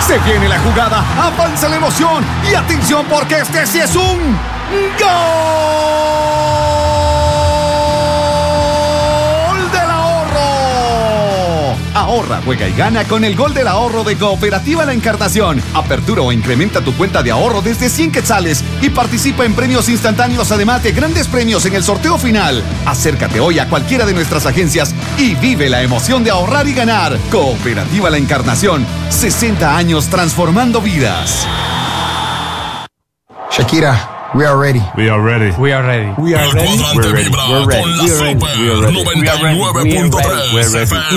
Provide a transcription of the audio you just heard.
Se viene la jugada, avanza la emoción y atención porque este sí es un ¡gol del ahorro! Ahorra, juega y gana con el Gol del Ahorro de Cooperativa La Encarnación. Apertura o incrementa tu cuenta de ahorro desde 100 quetzales y participa en premios instantáneos, además de grandes premios en el sorteo final. Acércate hoy a cualquiera de nuestras agencias y vive la emoción de ahorrar y ganar. Cooperativa La Encarnación, 60 años transformando vidas. Shakira, we are ready. We are ready. We are ready. El cuadrante vibra con la Super 99.3 FM.